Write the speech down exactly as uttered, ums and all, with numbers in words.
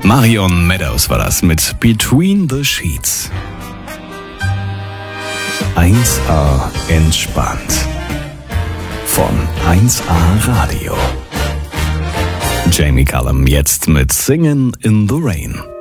Marion Meadows war das mit Between the Sheets. eins A entspannt. Von eins A Radio. Jamie Cullum jetzt mit Singin' in the Rain.